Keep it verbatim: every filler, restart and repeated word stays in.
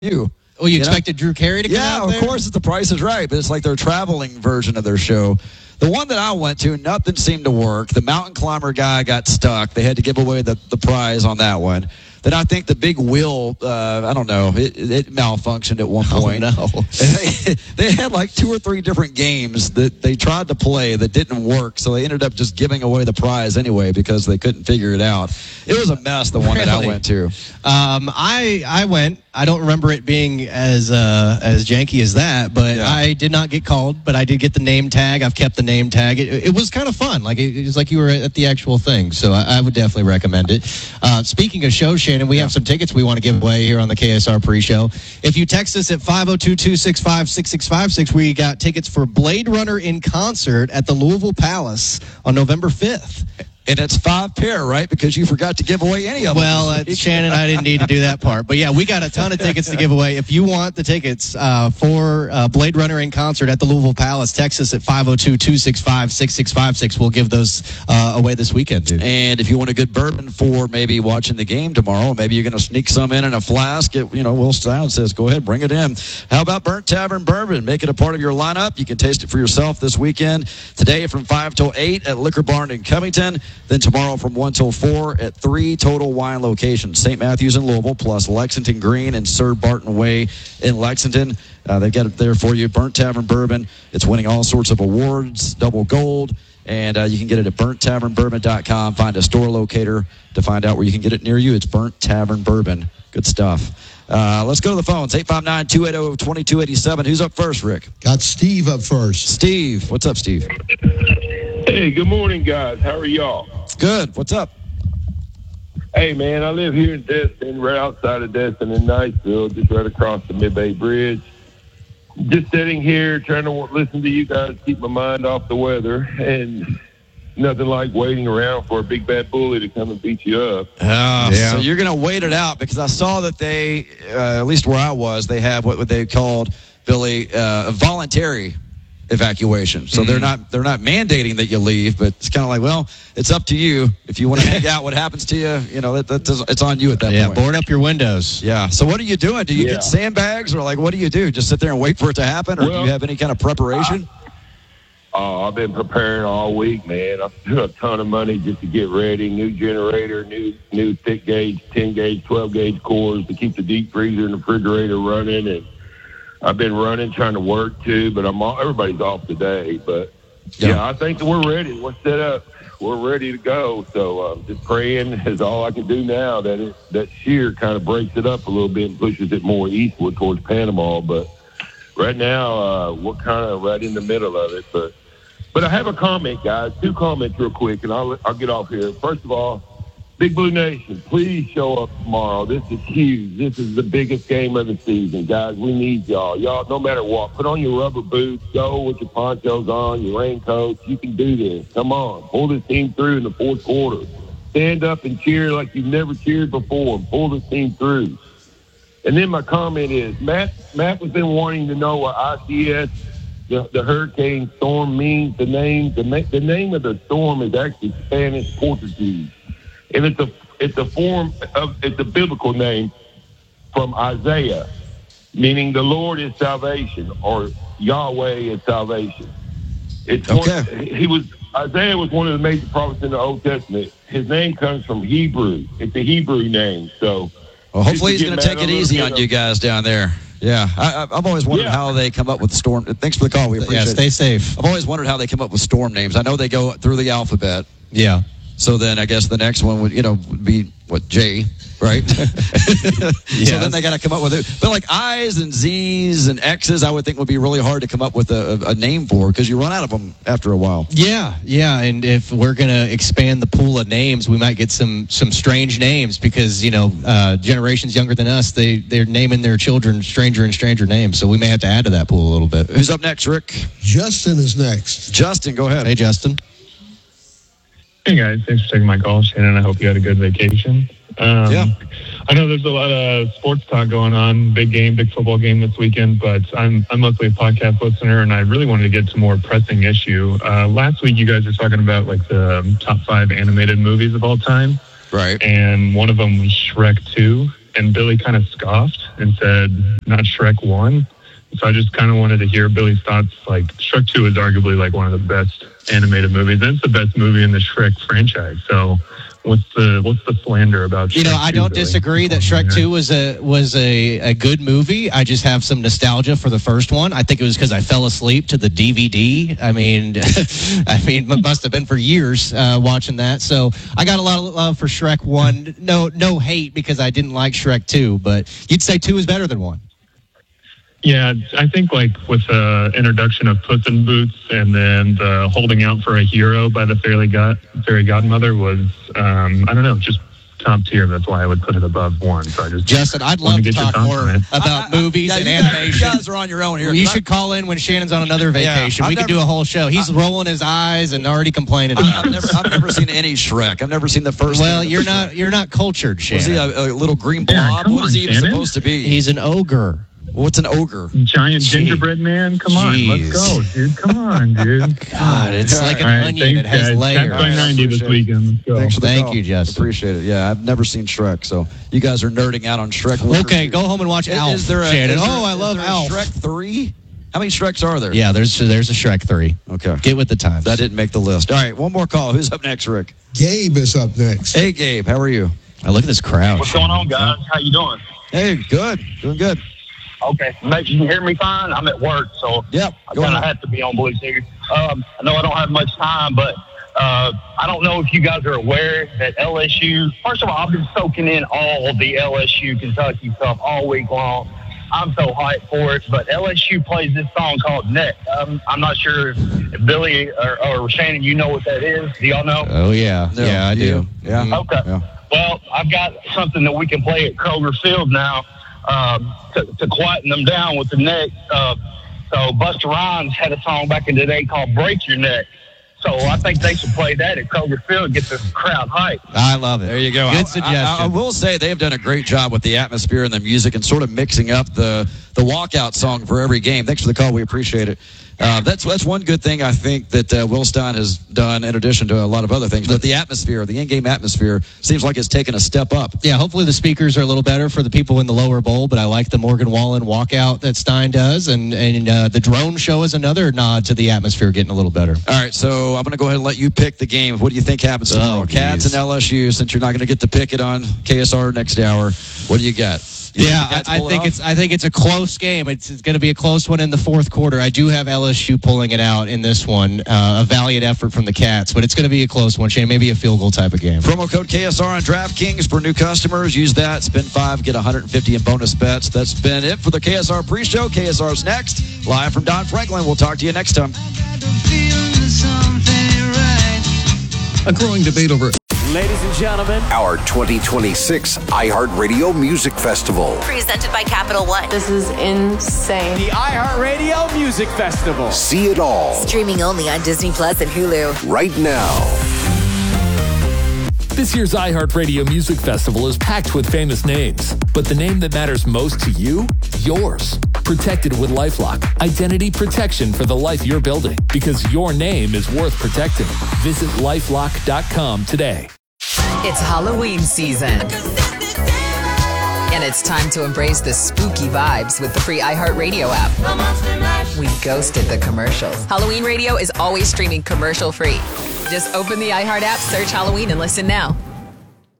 you. Well, you, you expected know? Drew Carey to come yeah, out of there? course, it's The Price is Right, but it's like their traveling version of their show. The one that I went to, nothing seemed to work. The mountain climber guy got stuck. They had to give away the, the prize on that one. Then I think the big wheel, uh, I don't know, it, it malfunctioned at one point. Oh, no. they, they had like two or three different games that they tried to play that didn't work, so they ended up just giving away the prize anyway because they couldn't figure it out. It was a mess, the one really? that I went to. Um, I I went. I don't remember it being as uh, as janky as that, but Yeah. I did not get called. But I did get the name tag. I've kept the name tag. It, it was kind of fun. Like it, it was like you were at the actual thing. So I, I would definitely recommend it. Uh, speaking of shows, Shannon, we have some tickets we want to give away here on the K S R pre-show. If you text us at five oh two, two six five, six six five six, we got tickets for Blade Runner in concert at the Louisville Palace on November fifth. And it's five pair, right? Because you forgot to give away any of them. Well, uh, Shannon, I didn't need to do that part. But, yeah, we got a ton of tickets to give away. If you want the tickets uh, for uh, Blade Runner in concert at the Louisville Palace, text us at five oh two, two six five, six six five six. We'll give those uh, away this weekend, dude. And if you want a good bourbon for maybe watching the game tomorrow, maybe you're going to sneak some in in a flask. It, you know, Will Stone says, go ahead, bring it in. How about Burnt Tavern Bourbon? Make it a part of your lineup. You can taste it for yourself this weekend. Today from five till eight at Liquor Barn in Covington. Then tomorrow from one till four at three Total Wine locations. Saint Matthews in Louisville, plus Lexington Green and Sir Barton Way in Lexington. Uh, they've got it there for you. Burnt Tavern Bourbon. It's winning all sorts of awards, double gold. And uh, you can get it at burnt tavern bourbon dot com. Find a store locator to find out where you can get it near you. It's Burnt Tavern Bourbon. Good stuff. Uh, let's go to the phones. eight five nine, two eight zero, two two eight seven. Who's up first, Rick? Got Steve up first. Steve. What's up, Steve? Hey, good morning, guys. How are y'all? Good. What's up? Hey, man, I live here in Destin, right outside of Destin in Niceville, just right across the Mid-Bay Bridge. Just sitting here trying to listen to you guys, keep my mind off the weather, and nothing like waiting around for a big bad bully to come and beat you up. Uh, yeah. So you're going to wait it out because I saw that they, uh, at least where I was, they have what they called, Billy, uh, a voluntary evacuation. So mm-hmm. they're not they're not mandating that you leave, but it's kind of like, well, it's up to you. If you want to hang out, what happens to you, you know, that, that doesn't, it's on you at that yeah, point. Yeah, board up your windows. Yeah. So what are you doing? Do you yeah. get sandbags or like what do you do? Just sit there and wait for it to happen, or well, do you have any kind of preparation? I, oh, I've been preparing all week, man. I've spent a ton of money just to get ready. New generator, new new thick gauge, ten gauge, twelve gauge cores to keep the deep freezer and the refrigerator running, and I've been running, trying to work too, but I'm all, everybody's off today. But yeah. yeah, I think that we're ready. We're set up. We're ready to go. So uh, just praying is all I can do now. That it, that shear kind of breaks it up a little bit and pushes it more eastward towards Panama. But right now, uh, we're kind of right in the middle of it. But but I have a comment, guys. Two comments real quick, and I'll I'll get off here. First of all, Big Blue Nation, please show up tomorrow. This is huge. This is the biggest game of the season, guys. We need y'all. Y'all, no matter what, put on your rubber boots, go with your ponchos on, your raincoats. You can do this. Come on. Pull this team through in the fourth quarter. Stand up and cheer like you've never cheered before and pull this team through. And then my comment is, Matt Matt has been wanting to know what I C S, the, the hurricane storm, means. The name, the, the name of the storm is actually Spanish Portuguese. And it's a it's a form of it's a biblical name from Isaiah, meaning the Lord is salvation or Yahweh is salvation. It's okay. One, he was Isaiah was one of the major prophets in the Old Testament. His name comes from Hebrew. It's a Hebrew name. So well, hopefully he's going to take it easy on you guys down there. Yeah, I, I've always wondered yeah. how they come up with storm. Thanks for the call. We appreciate it. Yeah, stay safe. I've always wondered how they come up with storm names. I know they go through the alphabet. Yeah. So then I guess the next one would, you know, would be, what, J, right? yes. So then they got to come up with it. But like I's and Z's and X's, I would think would be really hard to come up with a, a name for because you run out of them after a while. Yeah, yeah. And if we're going to expand the pool of names, we might get some some strange names because, you know, uh, generations younger than us, they, they're naming their children stranger and stranger names. So we may have to add to that pool a little bit. Who's up next, Rick? Justin is next. Justin, go ahead. Hey, Justin. Hey guys, thanks for taking my call, Shannon. I hope you had a good vacation. Um, yeah. I know there's a lot of sports talk going on, big game, big football game this weekend, but I'm I'm mostly a podcast listener, and I really wanted to get to a more pressing issue. Uh, last week, you guys were talking about like the top five animated movies of all time, right? And one of them was Shrek two. and Billy kind of scoffed and said, "Not Shrek one." So I just kind of wanted to hear Billy's thoughts. Like, Shrek two is arguably like one of the best animated movies, and it's the best movie in the Shrek franchise. So what's the what's the slander about Shrek You know, I two, don't Billy? disagree that Shrek two was a was a, a good movie. I just have some nostalgia for the first one. I think it was because I fell asleep to the D V D. I mean, I mean, it must have been for years uh, watching that. So I got a lot of love for Shrek one. No, no hate because I didn't like Shrek two, but you'd say two is better than one. Yeah, I think like with the introduction of Puss in Boots and then the holding out for a hero by the fairy, god, fairy godmother was, um, I don't know, just top tier. That's why I would put it above one. So I just Justin, I'd love wanted to get your talk thoughts more on it. about I- I- movies yeah, and you guys- animation. You guys are on your own here. You 'cause I- should call in when Shannon's on another Yeah, vacation. I've we never- could do a whole show. He's rolling his eyes and already complaining I- about I've it. never, I've never seen any Shrek. I've never seen the first. Well, one. you're not you're not cultured, Was he Shannon. a, a little green Yeah, blob? come what is on, he even Shannon. supposed to be? He's an ogre. What's an ogre? Giant Gee. gingerbread man? Come on, Jeez. let's go, dude. Come on, dude. God, it's like an All right, onion. It thanks, has guys. layers. Tax by ninety this Appreciate it. weekend. Let's go. Thanks for the Thank call. you, Justin. Appreciate it. Yeah, I've never seen Shrek, so you guys are nerding out on Shrek. one or Okay, two. go home and watch Is, Alf, is there a, Shannon. is there- Oh, I is love there a Alf. Shrek three? How many Shreks are there? Yeah, there's there's a Shrek three. Okay. Get with the times. That didn't make the list. All right, one more call. Who's up next, Rick? Gabe is up next. Hey, Gabe. How are you? Oh, look at this crowd. What's going on, guys? How you doing? Hey, good. Doing good. Okay, make you can hear me fine. I'm at work, so Yep. I Go kind of ahead. have to be on Bluetooth. Um, I know I don't have much time, but uh, I don't know if you guys are aware that L S U. First of all, I've been soaking in all of the L S U Kentucky stuff all week long. I'm so hyped for it. But L S U plays this song called "Neck." Um, I'm not sure if Billy or, or Shannon, you know what that is. Do y'all know? Oh yeah, No, yeah, I do. you? Yeah. Mhm. Okay. Yeah. Well, I've got something that we can play at Kroger Field now um, to, to quieten them down with the neck. Uh, so Busta Rhymes had a song back in the day called "Break Your Neck." So I think they should play that at Kroger Field, get the crowd hyped. I love it. There you go. Good I- suggestion. I, I, I will say they have done a great job with the atmosphere and the music and sort of mixing up the, the walkout song for every game. Thanks for the call. We appreciate it. Uh, that's that's one good thing I think that uh, Will Stein has done in addition to a lot of other things. But the atmosphere, the in-game atmosphere, seems like it's taken a step up. Yeah, hopefully the speakers are a little better for the people in the lower bowl, but I like the Morgan Wallen walkout that Stein does, and, and uh, the drone show is another nod to the atmosphere getting a little better. All right, so I'm going to go ahead and let you pick the game. What do you think happens tomorrow? Oh, Cats geez. and L S U, since you're not going to get to pick it on K S R next hour. What do you got? You Yeah, think the Cats I, I pull it think off? it's I think it's a close game. It's, it's going to be a close one in the fourth quarter. I do have L S U pulling it out in this one. Uh, a valiant effort from the Cats, but it's going to be a close one, Shane. Maybe a field goal type of game. Promo code K S R on DraftKings for new customers. Use that. Spend five, get one hundred fifty in bonus bets. That's been it for the K S R pre-show. K S R's next. Live from Don Franklin. We'll talk to you next time. A growing debate over Ladies and gentlemen, Our twenty twenty-six iHeartRadio Music Festival. Presented by Capital One. This is insane. the iHeartRadio Music Festival. See it all Streaming only on Disney Plus and Hulu. right now. This year's iHeartRadio Music Festival is packed with famous names, but the name that matters most to you? Yours. Protected with LifeLock. Identity protection for the life you're building, because your name is worth protecting. Visit lifelock dot com today. It's Halloween season. And it's time to embrace the spooky vibes with the free iHeartRadio app. We ghosted the commercials. Halloween Radio is always streaming commercial free. Just open the iHeart app, search Halloween, and listen now.